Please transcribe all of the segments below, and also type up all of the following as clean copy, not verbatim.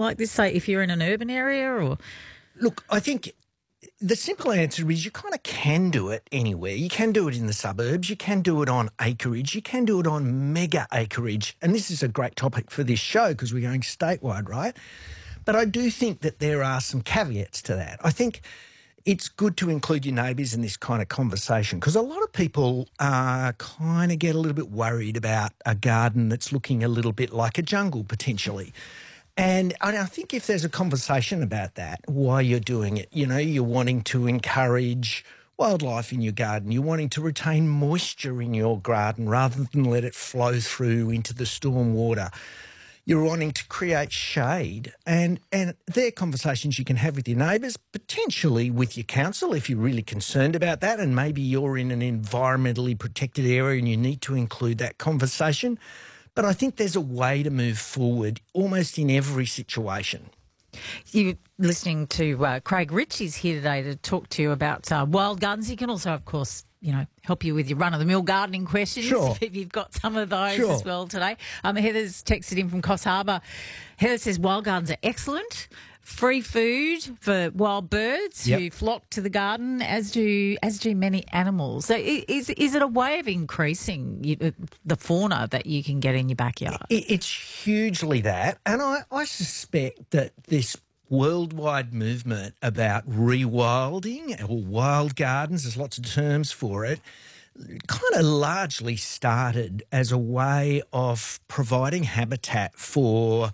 like this, say, if you're in an urban area? Or Look, I think the simple answer is you kind of can do it anywhere. You can do it in the suburbs. You can do it on acreage. You can do it on mega acreage. And this is a great topic for this show because we're going statewide, right? But I do think that there are some caveats to that. I think it's good to include your neighbours in this kind of conversation because a lot of people kind of get a little bit worried about a garden that's looking a little bit like a jungle potentially. And I think if there's a conversation about that, why you're doing it, you know, you're wanting to encourage wildlife in your garden, you're wanting to retain moisture in your garden rather than let it flow through into the storm water. You're wanting to create shade, and they're conversations you can have with your neighbours, potentially with your council if you're really concerned about that, and maybe you're in an environmentally protected area and you need to include that conversation. But I think there's a way to move forward almost in every situation. you're listening to Craig Rich. He's here today to talk to you about wild gardens. He can also, of course, help you with your run-of-the-mill gardening questions if you've got some of those as well today. Heather's texted in from Coffs Harbour. Heather says wild gardens are excellent. Free food for wild birds who flock to the garden, as do many animals. So is it a way of increasing the fauna that you can get in your backyard? It's hugely that. And I suspect that this worldwide movement about rewilding or wild gardens, there's lots of terms for it, kind of largely started as a way of providing habitat for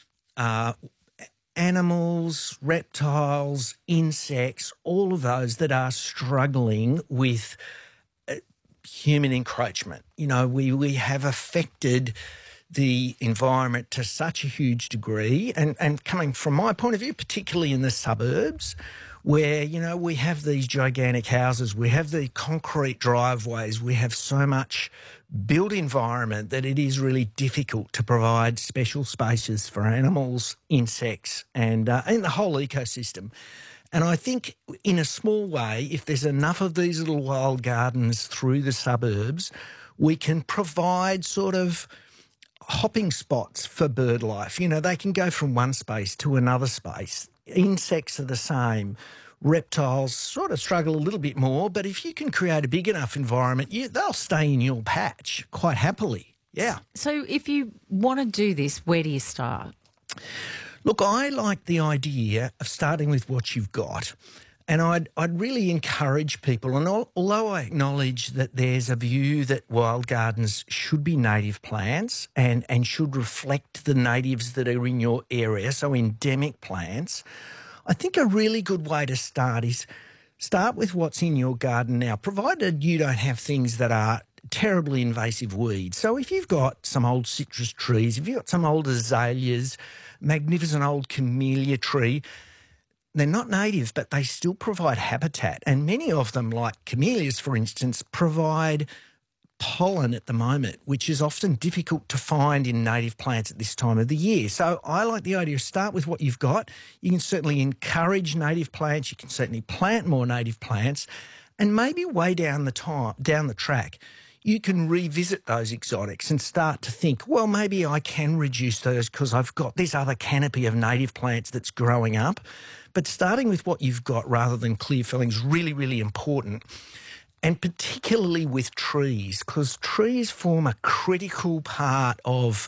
animals, reptiles, insects, all of those that are struggling with human encroachment. We have affected the environment to such a huge degree, and coming from my point of view, particularly in the suburbs, where, we have these gigantic houses, we have the concrete driveways, we have so much built environment that it is really difficult to provide special spaces for animals, insects, and the whole ecosystem. And I think in a small way, if there's enough of these little wild gardens through the suburbs, we can provide sort of hopping spots for bird life. They can go from one space to another space. Insects are the same. Reptiles sort of struggle a little bit more, but if you can create a big enough environment, they'll stay in your patch quite happily. Yeah. So if you want to do this, where do you start? Look, I like the idea of starting with what you've got. And I'd really encourage people, and although I acknowledge that there's a view that wild gardens should be native plants and should reflect the natives that are in your area, so endemic plants, I think a really good way to start is start with what's in your garden now, provided you don't have things that are terribly invasive weeds. So if you've got some old citrus trees, if you've got some old azaleas, magnificent old camellia tree, they're not native, but they still provide habitat. And many of them, like camellias, for instance, provide pollen at the moment, which is often difficult to find in native plants at this time of the year. So I like the idea of start with what you've got. You can certainly encourage native plants. You can certainly plant more native plants. And maybe way down the track, you can revisit those exotics and start to think, well, maybe I can reduce those because I've got this other canopy of native plants that's growing up. But starting with what you've got rather than clear felling is really, really important. And particularly with trees, because trees form a critical part of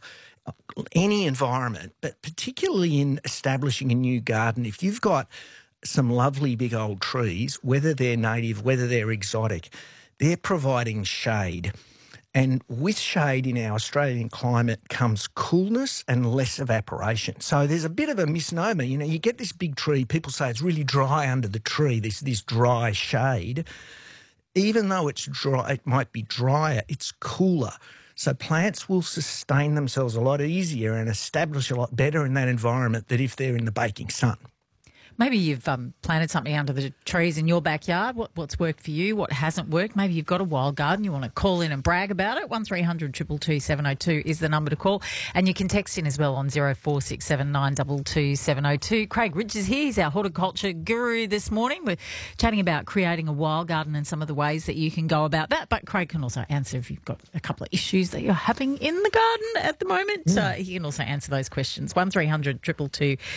any environment, but particularly in establishing a new garden. If you've got some lovely big old trees, whether they're native, whether they're exotic, they're providing shade. And with shade in our Australian climate comes coolness and less evaporation. So there's a bit of a misnomer. You get this big tree, people say it's really dry under the tree, this dry shade. Even though it's dry, it might be drier, it's cooler. So plants will sustain themselves a lot easier and establish a lot better in that environment than if they're in the baking sun. Maybe you've planted something under the trees in your backyard. What's worked for you? What hasn't worked? Maybe you've got a wild garden. You want to call in and brag about it. 1300 222 702 is the number to call. And you can text in as well on 0467 922 702. Craig Rich is here. He's our horticulture guru this morning. We're chatting about creating a wild garden and some of the ways that you can go about that. But Craig can also answer if you've got a couple of issues that you're having in the garden at the moment. He can also answer those questions. 1300 222